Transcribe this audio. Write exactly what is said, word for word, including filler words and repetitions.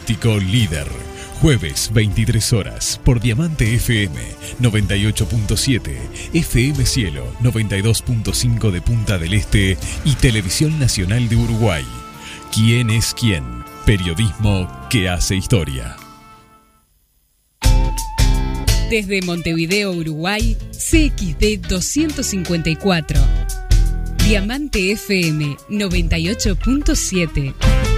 periodístico líder. Jueves, veintitrés horas, por Diamante F M noventa y ocho punto siete, F M Cielo noventa y dos punto cinco de Punta del Este y Televisión Nacional de Uruguay. ¿Quién es quién? Periodismo que hace historia. Desde Montevideo, Uruguay, C X D doscientos cincuenta y cuatro. Diamante F M noventa y ocho punto siete.